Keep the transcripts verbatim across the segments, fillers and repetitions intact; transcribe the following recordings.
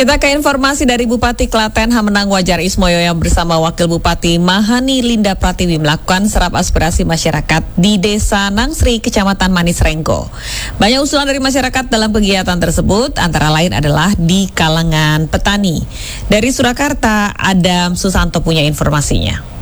Kita ke informasi dari Bupati Klaten Hamenang Wajar Ismoyo yang bersama Wakil Bupati Mahani Linda Pratiwi melakukan serap aspirasi masyarakat di Desa Nangsri, Kecamatan Manis Renggo. Banyak usulan dari masyarakat dalam kegiatan tersebut, antara lain adalah di kalangan petani. Dari Surakarta, Adam Susanto punya informasinya.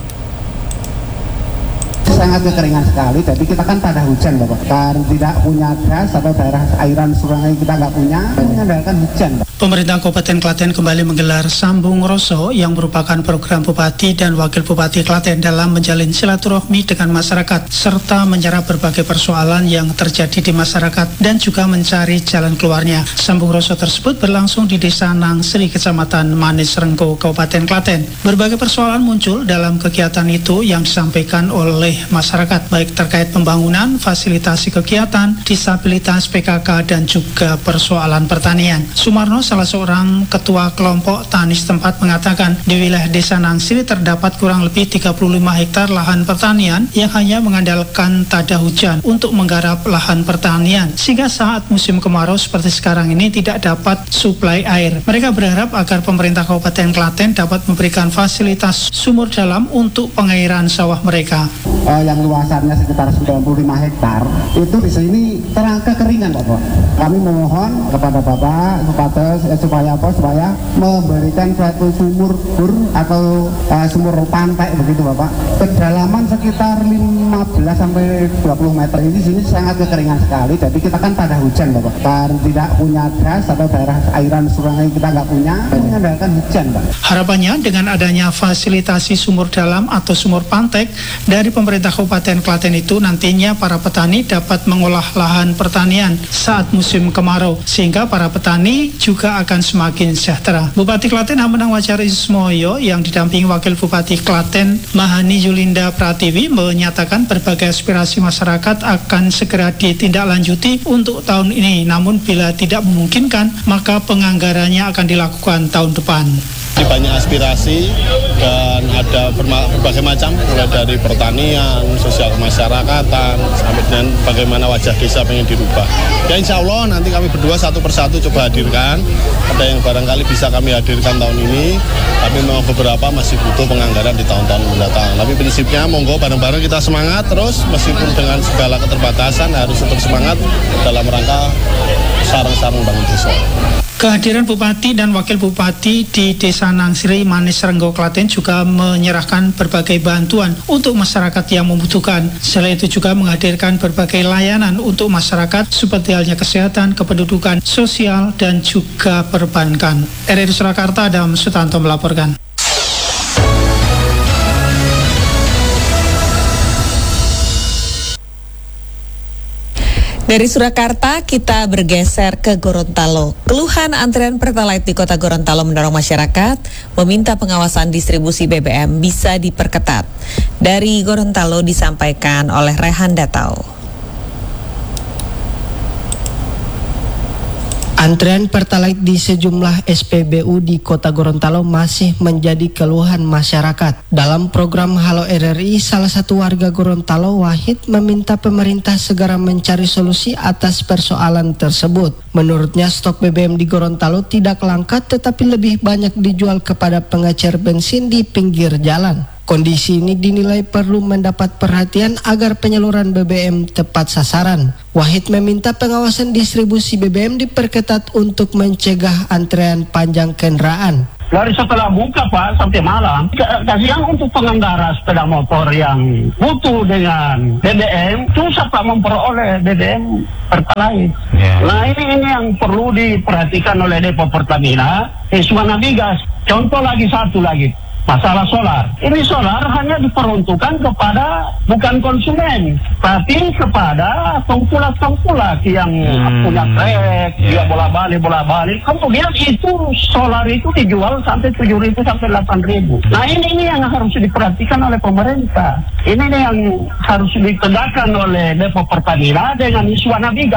Sangat kekeringan sekali, jadi kita kan tak ada hujan Bapak. Karena tidak punya gas atau daerah airan sungai kita nggak punya, mengandalkan hujan Bapak. Pemerintah Kabupaten Klaten kembali menggelar Sambung Roso yang merupakan program Bupati dan Wakil Bupati Klaten dalam menjalin silaturahmi dengan masyarakat serta menyerap berbagai persoalan yang terjadi di masyarakat dan juga mencari jalan keluarnya. Sambung Roso tersebut berlangsung di Desa Nangsri, Kecamatan Manis Renggo, Kabupaten Klaten. Berbagai persoalan muncul dalam kegiatan itu yang disampaikan oleh masyarakat, baik terkait pembangunan, fasilitasi kegiatan, disabilitas, P K K, dan juga persoalan pertanian. Sumarno, salah seorang ketua kelompok tani setempat, mengatakan di wilayah Desa Nangsri terdapat kurang lebih tiga puluh lima hektar lahan pertanian yang hanya mengandalkan tada hujan untuk menggarap lahan pertanian, sehingga saat musim kemarau seperti sekarang ini tidak dapat suplai air. Mereka berharap agar pemerintah Kabupaten Klaten dapat memberikan fasilitas sumur dalam untuk pengairan sawah mereka. Uh, yang luasannya sekitar sembilan puluh lima hektar, itu di sini terang kekeringan Bapak. Kami memohon kepada Bapak supaya eh, supaya apa supaya memberikan suatu sumur bor atau uh, sumur pantai begitu Bapak. Kedalaman sekitar lima belas sampai dua puluh meter, ini sini sangat kekeringan sekali. Jadi kita kan tak ada hujan Bapak. Karena tidak punya gas atau daerah airan sungai kita nggak punya, mengandalkan hujan Pak. Harapannya dengan adanya fasilitasi sumur dalam atau sumur pantek dari pemerintah Kabupaten Klaten itu, nantinya para petani dapat mengolah lahan pertanian saat musim kemarau, sehingga para petani juga akan semakin sejahtera. Bupati Klaten Hamenang Wajar Ismoyo yang didampingi Wakil Bupati Klaten Mahani Linda Pratiwi menyatakan berbagai aspirasi masyarakat akan segera ditindaklanjuti untuk tahun ini, namun bila tidak memungkinkan maka penganggarannya akan dilakukan tahun depan. Banyak aspirasi dan ada berbagai macam, mulai dari pertanian, sosial kemasyarakatan, sampai dengan bagaimana wajah desa pengen dirubah. Ya insya Allah nanti kami berdua satu persatu coba hadirkan. Ada yang barangkali bisa kami hadirkan tahun ini, tapi memang beberapa masih butuh penganggaran di tahun-tahun mendatang. Tapi prinsipnya monggo bareng-bareng kita semangat terus, meskipun dengan segala keterbatasan harus tetap semangat dalam rangka sarang-sarang bangun desa. Kehadiran Bupati dan Wakil Bupati di Desa Nangsri, Manis Renggo, Klaten juga menyerahkan berbagai bantuan untuk masyarakat yang membutuhkan. Selain itu juga menghadirkan berbagai layanan untuk masyarakat seperti halnya kesehatan, kependudukan, sosial, dan juga perbankan. R R I Surakarta, Adam Sutanto melaporkan. Dari Surakarta kita bergeser ke Gorontalo. Keluhan antrian Pertalite di Kota Gorontalo mendorong masyarakat meminta pengawasan distribusi B B M bisa diperketat. Dari Gorontalo disampaikan oleh Rehan Datau. Antrean Pertalite di sejumlah S P B U di Kota Gorontalo masih menjadi keluhan masyarakat. Dalam program Halo R R I, salah satu warga Gorontalo, Wahid, meminta pemerintah segera mencari solusi atas persoalan tersebut. Menurutnya, stok B B M di Gorontalo tidak langka tetapi lebih banyak dijual kepada pengecer bensin di pinggir jalan. Kondisi ini dinilai perlu mendapat perhatian agar penyaluran B B M tepat sasaran. Wahid meminta pengawasan distribusi B B M diperketat untuk mencegah antrean panjang kendaraan. Dari setelah buka Pak sampai malam, kasihan untuk pengendara sepeda motor yang butuh dengan B B M, susah Pak memperoleh B B M Pertalite. Yeah. Nah ini ini yang perlu diperhatikan oleh Depo Pertamina, Iswana Migas. Contoh lagi satu lagi. Masalah solar. Ini solar hanya diperuntukkan kepada bukan konsumen, tapi kepada tengkulak-tengkulak yang hmm. punya trek, yeah. dia bola-balik, bola-balik. Kemudian itu solar itu dijual sampai tujuh ribu sampai delapan ribu. Nah ini, ini yang harus diperhatikan oleh pemerintah. Ini yang harus ditegakkan oleh Depo Pertamina dengan Iswana Migas.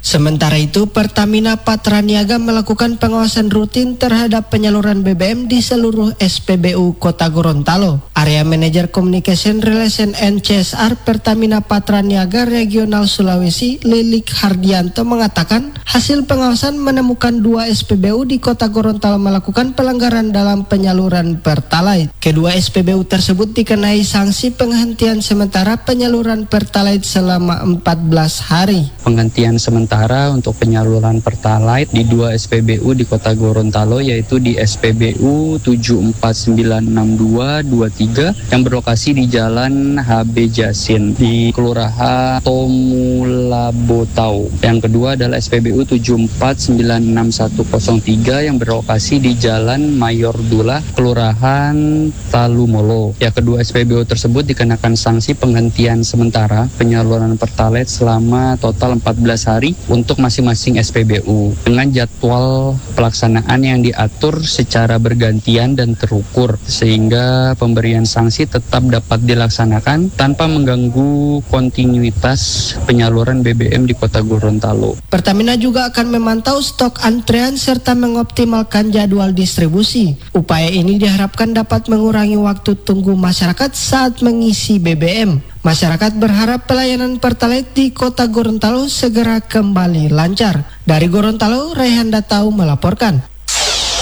Sementara itu, Pertamina Patraniaga melakukan pengawasan rutin terhadap penyaluran B B M di seluruh S P B U Kota Gorontalo. Area Manager Communication Relation and C S R Pertamina Patraniaga Regional Sulawesi, Lilik Hardianto mengatakan, hasil pengawasan menemukan dua S P B U di Kota Gorontalo melakukan pelanggaran dalam penyaluran Pertalite. Kedua S P B U tersebut dikenai sanksi penghentian sementara penyaluran Pertalite selama empat belas hari. Penghentian sementara untuk penyaluran Pertalite di dua S P B U di Kota Gorontalo, yaitu di S P B U tujuh empat sembilan enam dua dua tiga yang berlokasi di Jalan H B Jasin di Kelurahan Tomulabotau. Yang kedua adalah S P B U tujuh empat sembilan enam satu nol tiga yang berlokasi di Jalan Mayor Dula, Kelurahan Talumolo. Ya, kedua S P B U tersebut dikenakan sanksi penghentian sementara penyaluran Pertalite selama total empat belas hari untuk masing-masing S P B U dengan jadwal pelaksanaan yang diatur secara bergantian dan terukur sehingga pemberian sanksi tetap dapat dilaksanakan tanpa mengganggu kontinuitas penyaluran B B M di Kota Gorontalo. Pertamina juga akan memantau stok antrean serta mengoptimalkan jadwal distribusi. Upaya ini diharapkan dapat mengurangi waktu tunggu masyarakat saat mengisi B B M. Masyarakat berharap pelayanan Pertalite di Kota Gorontalo segera kembali lancar. Dari Gorontalo, Raihan Datau melaporkan.